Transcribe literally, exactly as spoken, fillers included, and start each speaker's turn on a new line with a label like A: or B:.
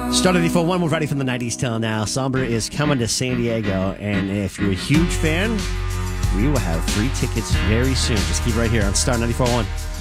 A: Star ninety-four point one, we're ready from the nineties till now. Somber is coming to San Diego, and if you're a huge fan, we will have free tickets very soon. Just keep right here on Star ninety-four point one.